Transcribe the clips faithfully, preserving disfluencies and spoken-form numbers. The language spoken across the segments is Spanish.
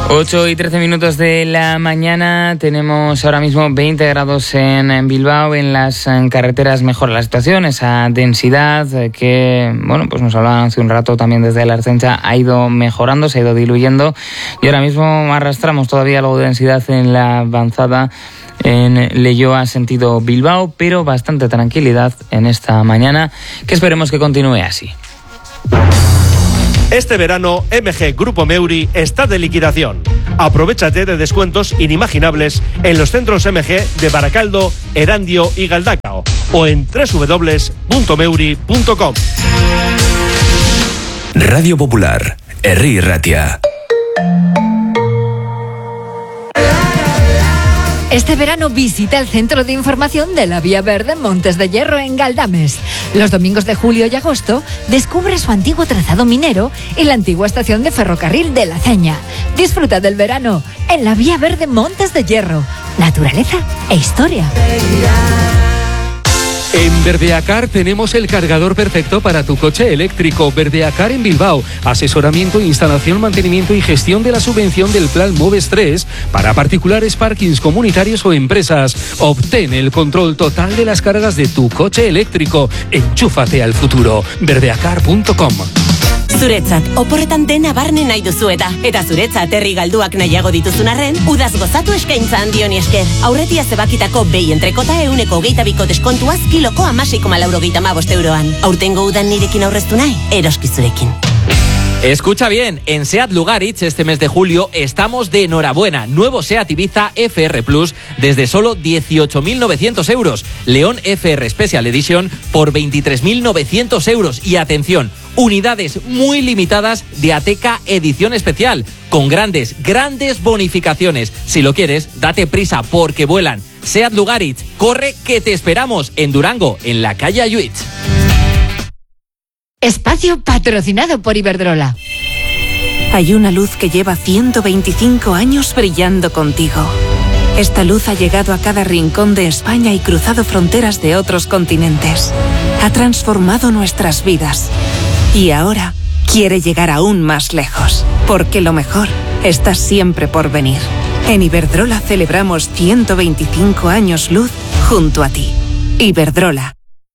ocho y trece minutos de la mañana, tenemos ahora mismo veinte grados en Bilbao. En las carreteras mejora la situación, esa densidad que, bueno, pues nos hablaban hace un rato también desde la Ertzaintza, ha ido mejorando, se ha ido diluyendo y ahora mismo arrastramos todavía algo de densidad en la avanzada en Leioa sentido Bilbao, pero bastante tranquilidad en esta mañana, que esperemos que continúe así. Este verano, M G Grupo Meuri está de liquidación. Aprovéchate de descuentos inimaginables en los centros M G de Baracaldo, Erandio y Galdacao o en doble u doble u doble u punto meuri punto com. Radio Popular, Herri Ratia. Este verano visita el Centro de Información de la Vía Verde Montes de Hierro en Galdames. Los domingos de julio y agosto descubre su antiguo trazado minero y la antigua estación de ferrocarril de La Ceña. Disfruta del verano en la Vía Verde Montes de Hierro. Naturaleza e historia. En Verdeacar tenemos el cargador perfecto para tu coche eléctrico. Verdeacar en Bilbao. Asesoramiento, instalación, mantenimiento y gestión de la subvención del Plan Moves tres para particulares, parkings comunitarios o empresas. Obtén el control total de las cargas de tu coche eléctrico. Enchúfate al futuro. verdeacar punto com. Zuretzat, oporretan dena barne nahi duzu eta. Eta zuretzat herri galduak nahiago dituzun arren, udaz gozatu eskaintza handioni esker. Aurretia zebakitako behi entrekota euneko hogeita biko deskontuaz kiloko hamasei koma laurogeita hamabost euroan. Aurtengo udan nirekin aurreztu nahi, eroski zurekin. Escucha bien, en SEAT Lugaritz este mes de julio estamos de enhorabuena. Nuevo SEAT Ibiza F R Plus desde solo dieciocho mil novecientos euros. León F R Special Edition por veintitrés mil novecientos euros. Y atención, unidades muy limitadas de Ateca Edición Especial, con grandes, grandes bonificaciones. Si lo quieres, date prisa porque vuelan. SEAT Lugaritz, corre que te esperamos en Durango, en la calle Ayuitz. Espacio patrocinado por Iberdrola. Hay una luz que lleva ciento veinticinco años brillando contigo. Esta luz ha llegado a cada rincón de España y cruzado fronteras de otros continentes. Ha transformado nuestras vidas. Y ahora quiere llegar aún más lejos, porque lo mejor está siempre por venir. En Iberdrola celebramos ciento veinticinco años luz junto a ti. Iberdrola.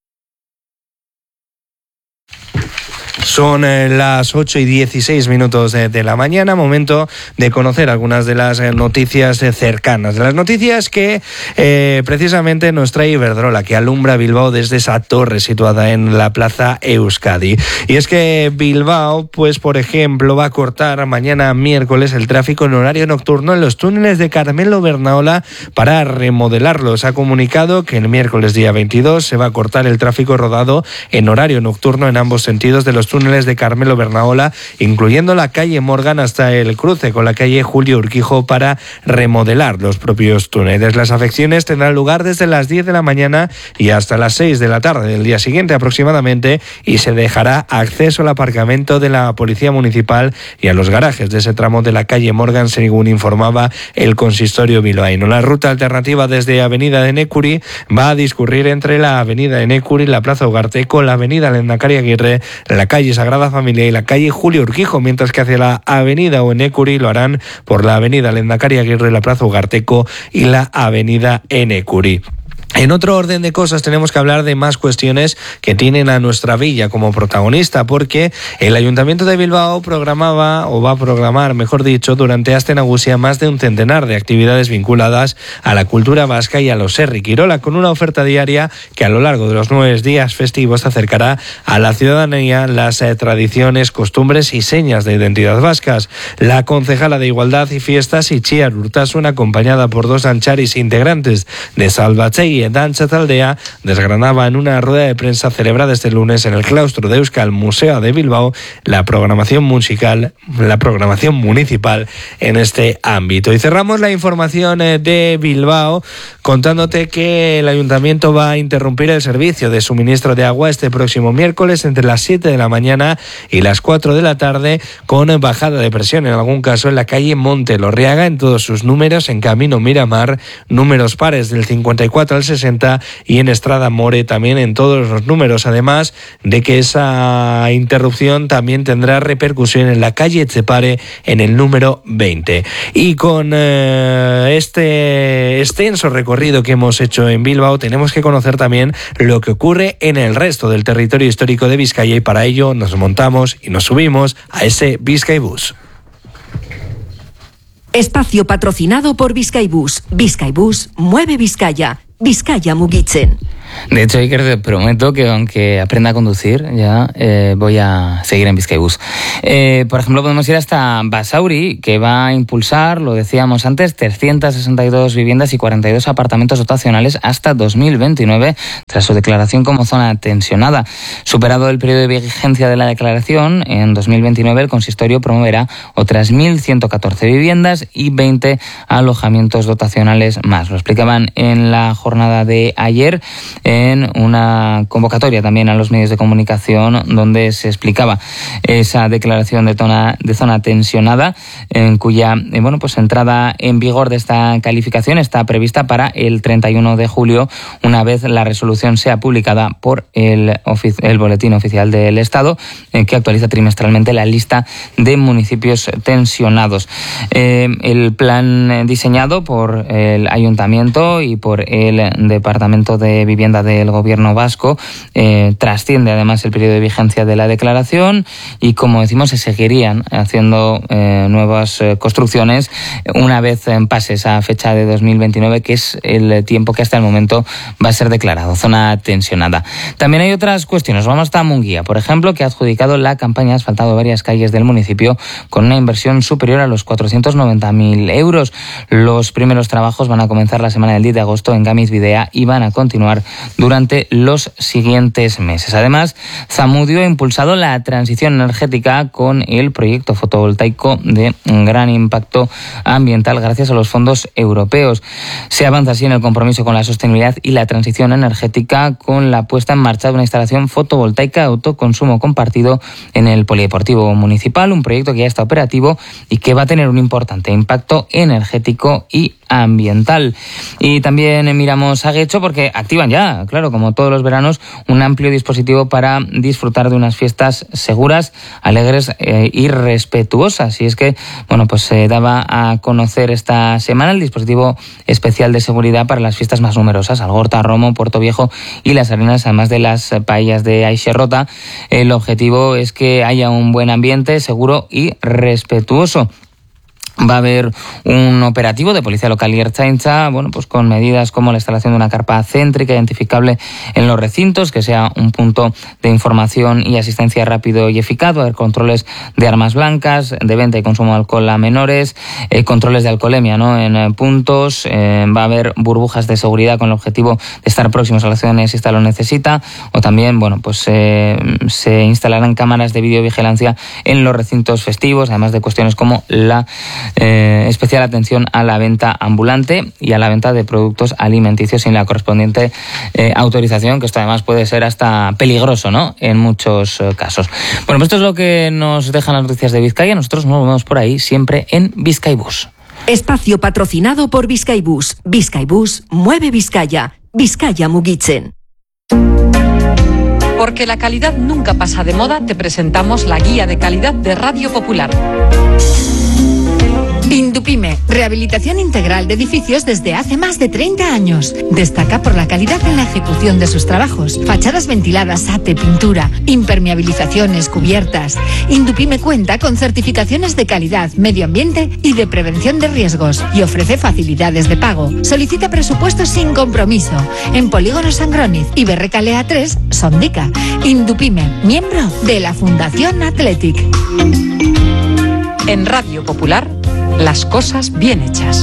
Son eh, las ocho y dieciséis minutos de, de la mañana, momento de conocer algunas de las eh, noticias eh, cercanas, de las noticias que eh, precisamente nos trae Iberdrola, que alumbra Bilbao desde esa torre situada en la Plaza Euskadi. Y es que Bilbao, pues por ejemplo, va a cortar mañana miércoles el tráfico en horario nocturno en los túneles de Carmelo Bernaola para remodelarlos. Ha comunicado que el miércoles día veintidós se va a cortar el tráfico rodado en horario nocturno en ambos sentidos de los túneles de Carmelo Bernaola, incluyendo la calle Morgan hasta el cruce con la calle Julio Urquijo para remodelar los propios túneles. Las afecciones tendrán lugar desde las diez de la mañana y hasta las seis de la tarde del día siguiente aproximadamente, y se dejará acceso al aparcamiento de la Policía Municipal y a los garajes de ese tramo de la calle Morgan, según informaba el consistorio bilbaíno. La ruta alternativa desde Avenida de Necuri va a discurrir entre la Avenida de Necuri, la Plaza Ugarte, con la Avenida Lehendakari Aguirre, la calle Sagrada Familia y la calle Julio Urquijo, mientras que hacia la Avenida Enecuri lo harán por la Avenida Lehendakari Aguirre, la Plaza Ugarteco y la Avenida Enecuri. En otro orden de cosas tenemos que hablar de más cuestiones que tienen a nuestra villa como protagonista, porque el Ayuntamiento de Bilbao programaba, o va a programar, mejor dicho, durante Aste Nagusia más de un centenar de actividades vinculadas a la cultura vasca y a los Herri Kirola, con una oferta diaria que a lo largo de los nueve días festivos acercará a la ciudadanía las eh, tradiciones, costumbres y señas de identidad vascas. La concejala de Igualdad y Fiestas, Itziar Urtasun, acompañada por dos ancharis integrantes de Salvatxei y Danza Taldea, desgranaba en una rueda de prensa celebrada este lunes en el claustro de Euskal Museo de Bilbao la programación musical, la programación municipal en este ámbito. Y cerramos la información de Bilbao contándote que el ayuntamiento va a interrumpir el servicio de suministro de agua este próximo miércoles entre las siete de la mañana y las cuatro de la tarde, con bajada de presión en algún caso en la calle Monte Lorriaga en todos sus números en camino Miramar, números pares del cincuenta y cuatro al sesenta y en Estrada More también en todos los números, además de que esa interrupción también tendrá repercusión en la calle Etxepare en el número veinte. Y con eh, este extenso recorrido que hemos hecho en Bilbao, tenemos que conocer también lo que ocurre en el resto del territorio histórico de Vizcaya, y para ello nos montamos y nos subimos a ese Bizkaibus. Espacio patrocinado por Bizkaibus. Bizkaibus mueve Vizcaya. Vizcaya mugitzen. De hecho, Iker, te prometo que aunque aprenda a conducir, ya eh, voy a seguir en Bizkaibus. Eh, por ejemplo, podemos ir hasta Basauri, que va a impulsar, lo decíamos antes, trescientas sesenta y dos viviendas y cuarenta y dos apartamentos dotacionales hasta dos mil veintinueve, tras su declaración como zona tensionada. Superado el periodo de vigencia de la declaración, en dos mil veintinueve el consistorio promoverá otras mil ciento catorce viviendas y veinte alojamientos dotacionales más. Lo explicaban en la jornada de ayer, en una convocatoria también a los medios de comunicación, donde se explicaba esa declaración de zona, de zona tensionada, en cuya eh, bueno, pues entrada en vigor de esta calificación está prevista para el treinta y uno de julio, una vez la resolución sea publicada por el, ofici- el Boletín Oficial del Estado, eh, que actualiza trimestralmente la lista de municipios tensionados. Eh, el plan diseñado por el Ayuntamiento y por el Departamento de Vivienda del Gobierno vasco eh, trasciende además el periodo de vigencia de la declaración, y como decimos, se seguirían haciendo eh, nuevas eh, construcciones una vez eh, pase esa fecha de dos mil veintinueve, que es el tiempo que hasta el momento va a ser declarado zona tensionada. También hay otras cuestiones. Vamos hasta Munguía, por ejemplo, que ha adjudicado la campaña asfaltado varias calles del municipio con una inversión superior a los cuatrocientos noventa mil euros. Los primeros trabajos van a comenzar la semana del diez de agosto en Gamiz Bidea y van a continuar durante los siguientes meses. Además, Zamudio ha impulsado la transición energética con el proyecto fotovoltaico de gran impacto ambiental gracias a los fondos europeos. Se avanza así en el compromiso con la sostenibilidad y la transición energética con la puesta en marcha de una instalación fotovoltaica de autoconsumo compartido en el Polideportivo Municipal, un proyecto que ya está operativo y que va a tener un importante impacto energético y ambiental. Y también miramos a Guecho porque activan ya, claro, como todos los veranos, un amplio dispositivo para disfrutar de unas fiestas seguras, alegres eh, y respetuosas. Y es que, bueno, pues se daba a conocer esta semana el dispositivo especial de seguridad para las fiestas más numerosas, Algorta, Romo, Puerto Viejo y Las Arenas, además de las paellas de Aixerrota. El objetivo es que haya un buen ambiente seguro y respetuoso. Va a haber un operativo de Policía Local y Ertzaintza, bueno, pues con medidas como la instalación de una carpa céntrica identificable en los recintos, que sea un punto de información y asistencia rápido y eficaz. Va a haber controles de armas blancas, de venta y consumo de alcohol a menores, eh, controles de alcoholemia, ¿no?, en eh, puntos. Eh, va a haber burbujas de seguridad con el objetivo de estar próximos a la ciudadanía si esta lo necesita. O también, bueno, pues eh, se instalarán cámaras de videovigilancia en los recintos festivos, además de cuestiones como la Eh, especial atención a la venta ambulante y a la venta de productos alimenticios sin la correspondiente eh, autorización, que esto además puede ser hasta peligroso, ¿no?, en muchos eh, casos. Bueno, pues esto es lo que nos dejan las noticias de Vizcaya. Nosotros nos vemos por ahí siempre en Bizkaibus. Espacio patrocinado por Bizkaibus. Bizkaibus mueve Vizcaya. Vizcaya mugitzen. Porque la calidad nunca pasa de moda, te presentamos la guía de calidad de Radio Popular. Indupime, rehabilitación integral de edificios desde hace más de treinta años. Destaca por la calidad en la ejecución de sus trabajos. Fachadas ventiladas, ate, pintura, impermeabilizaciones, cubiertas. Indupime cuenta con certificaciones de calidad, medio ambiente y de prevención de riesgos y ofrece facilidades de pago. Solicita presupuestos sin compromiso en Polígono Sangroniz y Berrecalea tres, Sondica. Indupime, miembro de la Fundación Athletic. En Radio Popular, las cosas bien hechas.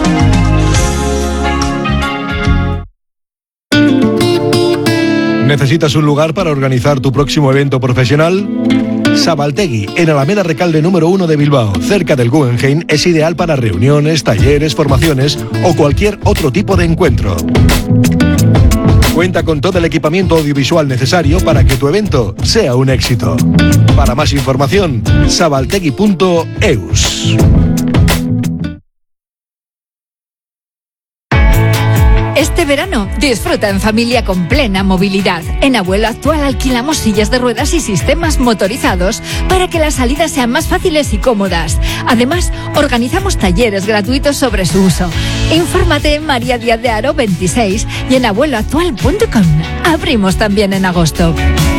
¿Necesitas un lugar para organizar tu próximo evento profesional? Sabaltegui, en Alameda Recalde número uno de Bilbao, cerca del Guggenheim, es ideal para reuniones, talleres, formaciones o cualquier otro tipo de encuentro. Cuenta con todo el equipamiento audiovisual necesario para que tu evento sea un éxito. Para más información, sabaltegui punto eus. Este verano disfruta en familia con plena movilidad. En Abuelo Actual alquilamos sillas de ruedas y sistemas motorizados para que las salidas sean más fáciles y cómodas. Además, organizamos talleres gratuitos sobre su uso. Infórmate en María Díaz de Haro veintiséis y en abuelo actual punto com. Abrimos también en agosto.